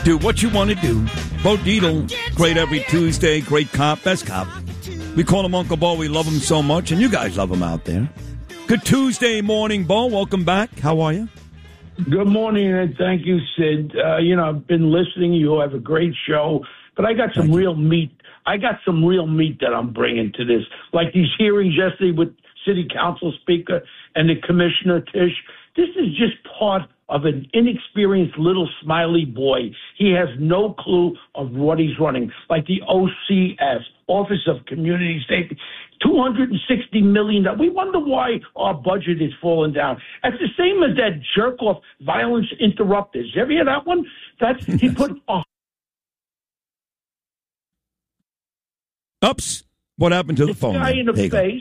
Do what you want to do. Bo Dietl, great every Tuesday, great cop, best cop. We call him Uncle Bo. We love him so much, and you guys love him out there. Good Tuesday morning, Bo. Welcome back. How are you? Good morning, and thank you, Sid. I've been listening. You have a great show, but I got some real meat. I got some real meat that I'm bringing to this, like these hearings yesterday with City Council Speaker and the Commissioner Tisch. This is just part of an inexperienced little smiley boy. He has no clue of what he's running, like the OCS, Office of Community Safety. $260 million. We wonder why our budget is falling down. That's the same as that jerk-off violence interrupters. You ever hear that one? He put a... Oops. What happened to the phone? Guy in the face.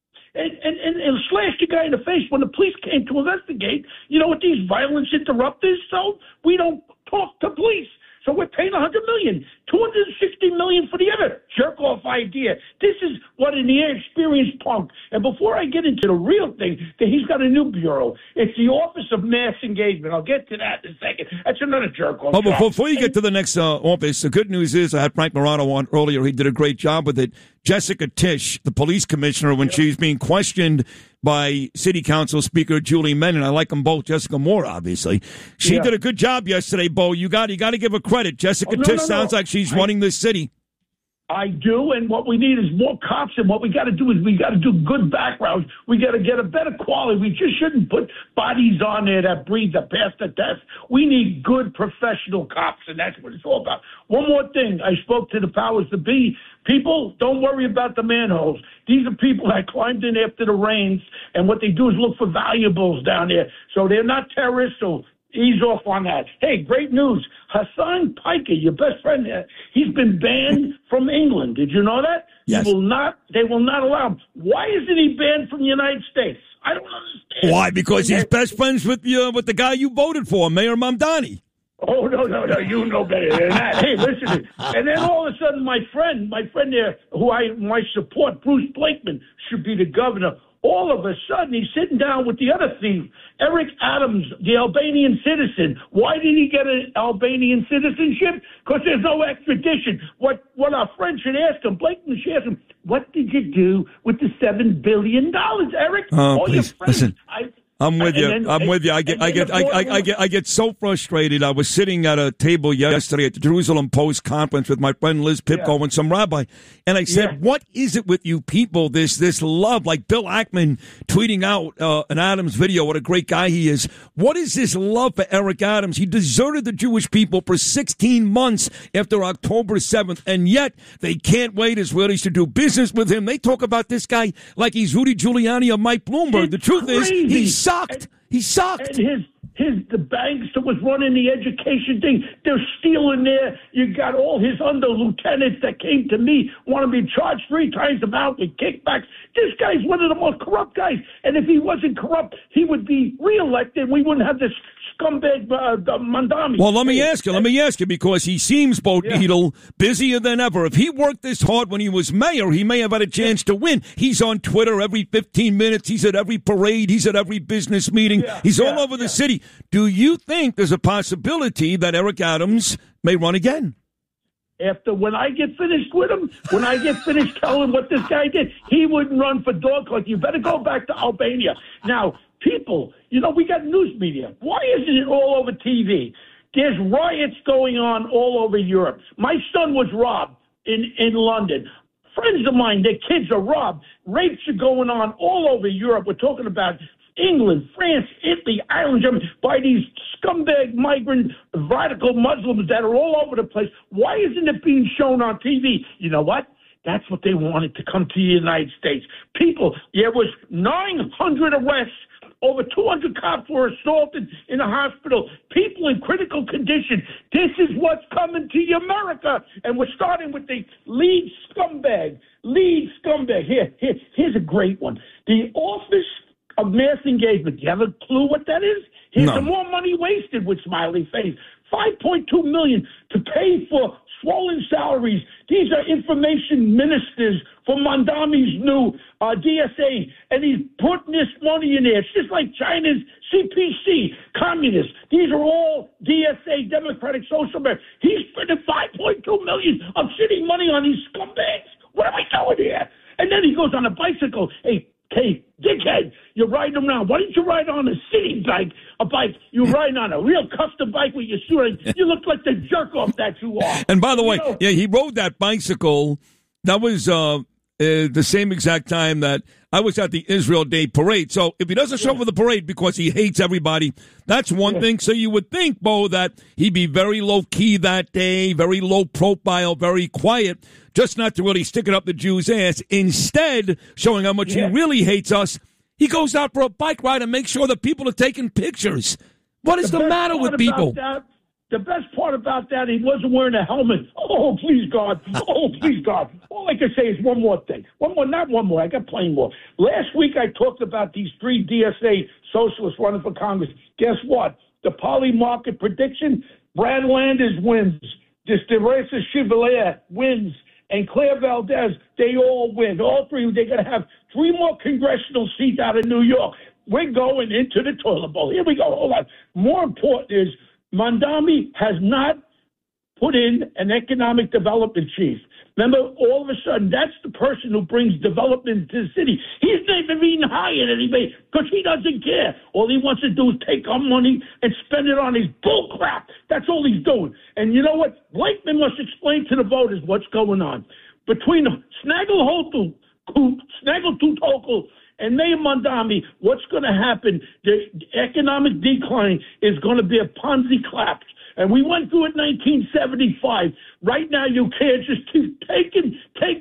And slashed the guy in the face when the police came to investigate. You know what these violence interrupters? So we don't talk to police. So we're paying $100 million, $260 million for the other jerk-off idea. This is what an inexperienced punk. And before I get into the real thing, that he's got a new bureau. It's the Office of Mass Engagement. I'll get to that in a second. That's another jerk-off. Oh, before you get to the next office, the good news is I had Frank Morano on earlier. He did a great job with it. Jessica Tisch, the police commissioner, when she's being questioned by City Council Speaker Julie Menin. I like them both. Jessica more, obviously. She did a good job yesterday, Bo. You got to give her credit. Jessica Tisch sounds like she's running this city. I do, and what we need is more cops, and what we got to do is we got to do good backgrounds. We got to get a better quality. We just shouldn't put bodies on there that breathe, that pass the test. We need good professional cops, and that's what it's all about. One more thing. I spoke to the powers that be. People, don't worry about the manholes. These are people that climbed in after the rains, and what they do is look for valuables down there. So they're not terrorists, so ease off on that. Hey, great news. Hassan Piker, your best friend there, he's been banned from England. Did you know that? Yes. They will not allow him. Why isn't he banned from the United States? I don't understand. Why? Because he's best friends with the guy you voted for, Mayor Mamdani. Oh, no, you know better than that. Hey, listen, and then all of a sudden my friend there, who I might support, Bruce Blakeman, should be the governor. All of a sudden, he's sitting down with the other thief, Eric Adams, the Albanian citizen. Why did he get an Albanian citizenship? Because there's no extradition. What our friend should ask him, Blakeman should ask him, what did you do with the $7 billion, Eric? Oh, please, listen. I'm with you. I get so frustrated. I was sitting at a table yesterday at the Jerusalem Post conference with my friend Liz Pipko and some rabbi, and I said, "What is it with you people? This love, like Bill Ackman tweeting out an Adams video. What a great guy he is. What is this love for Eric Adams? He deserted the Jewish people for 16 months after October 7th, and yet they can't wait Israelis to do business with him. They talk about this guy like he's Rudy Giuliani or Mike Bloomberg. The truth is, he's sucked. He sucked. And the banks that was running the education thing, they're stealing there. You got all his under lieutenants that came to me, want to be charged 3 times the amount with kickbacks. This guy's one of the most corrupt guys. And if he wasn't corrupt, he would be reelected. We wouldn't have this scumbag Mamdani. Well, let me ask you, because he seems, Bo Dietl, busier than ever. If he worked this hard when he was mayor, he may have had a chance to win. He's on Twitter every 15 minutes. He's at every parade. He's at every business meeting. He's all over the city. Do you think there's a possibility that Eric Adams may run again? When I get finished with him, when I get finished telling what this guy did, he wouldn't run for dog collecting. You better go back to Albania. Now, people, we got news media. Why isn't it all over TV? There's riots going on all over Europe. My son was robbed in London. Friends of mine, their kids are robbed. Rapes are going on all over Europe. We're talking about England, France, Italy, Ireland, Germany, by these scumbag migrant radical Muslims that are all over the place. Why isn't it being shown on TV? You know what? That's what they wanted to come to the United States. People, there was 900 arrests. Over 200 cops were assaulted in a hospital. People in critical condition. This is what's coming to America. And we're starting with the lead scumbag. Here's a great one. The Office of Mass Engagement. Do you have a clue what that is? Here's some more money wasted with smiley face. $5.2 million to pay for swollen salaries. These are information ministers for Mondami's new DSA, and he's putting this money in there. It's just like China's CPC, communists. These are all DSA, Democratic Social Media. He's spending $5.2 million of shitty money on these scumbags. What are we doing here? And then he goes on a bicycle. Hey, dickhead, you're riding around. Why didn't you ride on a city bike? A bike. You're riding on a real custom bike with your shooting. You look like the jerk off that you are. And by the way, yeah, he rode that bicycle. That was the same exact time that I was at the Israel Day Parade. So if he doesn't show up for the parade because he hates everybody, that's one thing. So you would think, Bo, that he'd be very low-key that day, very low profile, very quiet, just not to really stick it up the Jews' ass. Instead, showing how much he really hates us, he goes out for a bike ride and makes sure that people are taking pictures. What is the matter with people? The best part about that, he wasn't wearing a helmet. Oh, please, God. Oh, please, God. All I can say is one more thing. Not one more. I got plenty more. Last week, I talked about these 3 DSA socialists running for Congress. Guess what? The Poly Market prediction, Brad Landers wins. Teresa Chevalier wins. And Claire Valdez, they all win. All 3. They're going to have 3 more congressional seats out of New York. We're going into the toilet bowl. Here we go. Hold on. More important is, Mondami has not put in an economic development chief. Remember, all of a sudden, that's the person who brings development to the city. He's never even hired anybody because he doesn't care. All he wants to do is take our money and spend it on his bull crap. That's all he's doing. And you know what? Blakeman must explain to the voters what's going on. Between Snaggletooth and Mayor Mondami, what's going to happen? The economic decline is going to be a Ponzi collapse. And we went through it in 1975. Right now, you can't just keep taking.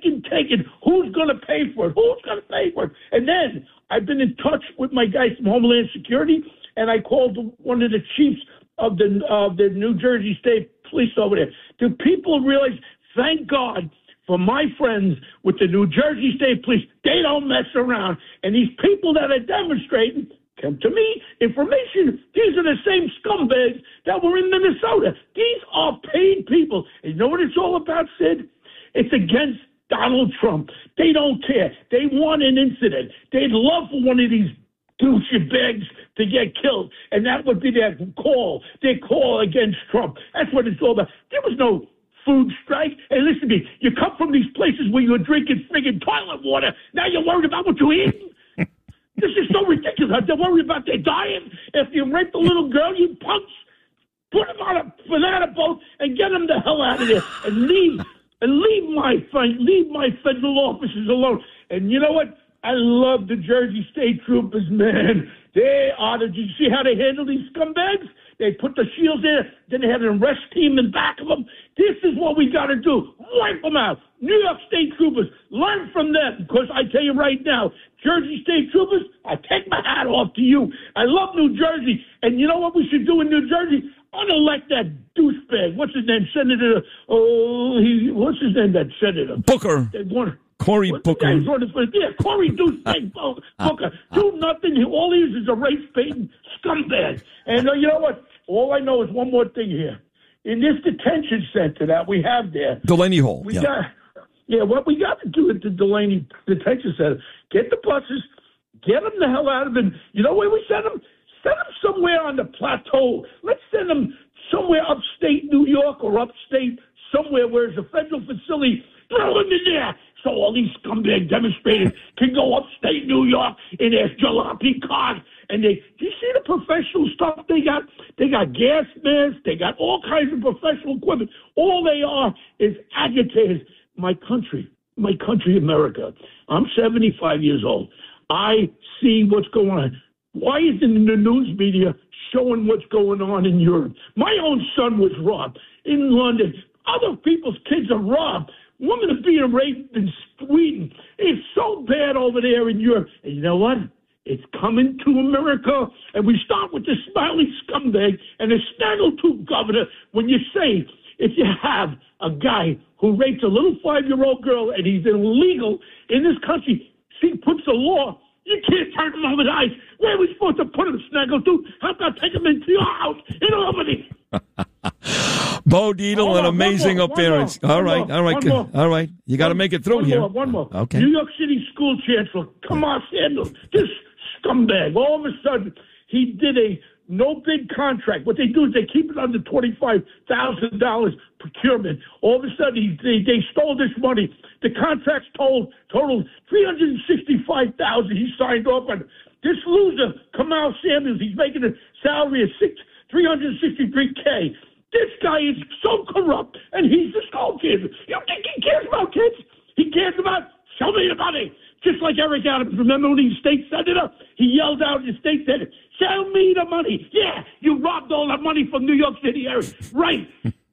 Who's going to pay for it? And then I've been in touch with my guys from Homeland Security, and I called one of the chiefs of the New Jersey State Police over there. Do people realize, thank God, for my friends with the New Jersey State Police, they don't mess around. And these people that are demonstrating, come to me, information, these are the same scumbags that were in Minnesota. These are paid people. And you know what it's all about, Sid? It's against Donald Trump. They don't care. They want an incident. They'd love for one of these douchebags to get killed. And that would be their call against Trump. That's what it's all about. There was no food strike. Hey, listen to me. You come from these places where you're drinking friggin' toilet water. Now you're worried about what you eat? This is so ridiculous. They're worried about their diet. If you rape a little girl, you punks, put them on a banana boat and get them the hell out of there and leave my federal offices alone. And you know what? I love the Jersey State Troopers, man. They are did you see how they handle these scumbags? They put the shields there, then they had an arrest team in back of them. This is what we got to do. Wipe them out. New York State Troopers, learn from them. Because I tell you right now, Jersey State Troopers, I take my hat off to you. I love New Jersey. And you know what we should do in New Jersey? Unelect that douchebag. What's his name? Senator, what's his name, that senator? Booker. Cory Booker. Yeah, Cory douchebag Booker. Do nothing. All he is a race-baiting scumbag. And you know what? All I know is one more thing here. In this detention center that we have there, Delaney Hall. What we got to do at the Delaney Detention Center, get the buses, get them the hell out of it. You know where we send them? Send them somewhere on the plateau. Let's send them somewhere upstate New York or upstate somewhere where there's a federal facility. Throw them in there so all these scumbag demonstrators can go upstate New York in their jalopy cars. And do you see the professional stuff they got? They got gas masks. They got all kinds of professional equipment. All they are is agitators. My country, America. I'm 75 years old. I see what's going on. Why isn't the news media showing what's going on in Europe? My own son was robbed in London. Other people's kids are robbed. Women are being raped in Sweden. It's so bad over there in Europe. And you know what? It's coming to America. And we start with the smiley scumbag and the snaggletooth governor when you say, if you have a guy who rapes a little 5-year-old girl and he's illegal in this country, he puts a law, you can't turn him over the ice. Where are we supposed to put him, Snaggletooth? How about take him into your house in Albany? Bo Dietl, an amazing appearance. All right. You got to make it through here. One more. Okay. New York City school chancellor, Kamar Sanders, this scumbag. All of a sudden, he did a no-bid contract. What they do is they keep it under $25,000 procurement. All of a sudden, they stole this money. The contract's totaled $365,000. He signed off on. This loser, Kamal Samuels, he's making a salary of $363K. This guy is so corrupt, and he's the school chancellor. You think he cares about kids? He cares about show me the money. Just like Eric Adams. Remember when he was state senator? He yelled out in the state senate, "Show me the money." Yeah, you robbed all that money from New York City area. Right.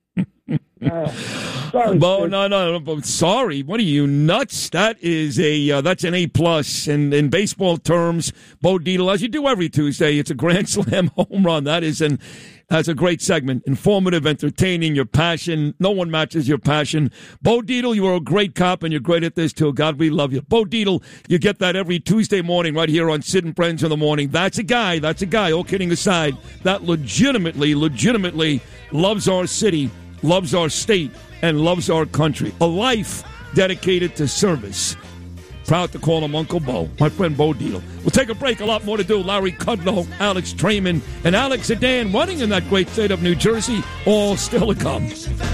Sorry. Bo, no. Sorry. What are you, nuts? That is that's an A+. In baseball terms, Bo Dietl, as you do every Tuesday, it's a grand slam home run. That's a great segment. Informative, entertaining, your passion. No one matches your passion. Bo Dietl, you are a great cop, and you're great at this, too. God, we love you. Bo Dietl, you get that every Tuesday morning right here on Sid and Friends in the Morning. That's a guy, all kidding aside, that legitimately loves our city, loves our state, and loves our country. A life dedicated to service. Proud to call him Uncle Bo, my friend Bo Dietl. We'll take a break. A lot more to do. Larry Kudlow, Alex Trayman, and Alex Sedan running in that great state of New Jersey, all still to come.